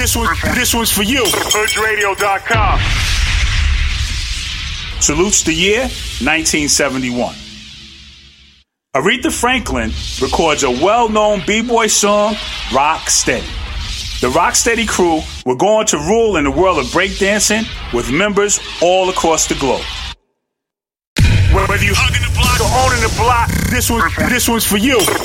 This one's for you. HoodRadio.com. Salutes the year 1971. Aretha Franklin records a well-known b-boy song, Rock Steady. The Rocksteady crew were going to rule in the world of breakdancing with members all across the globe. Whether you hugging the block or owning the block, this one's for you.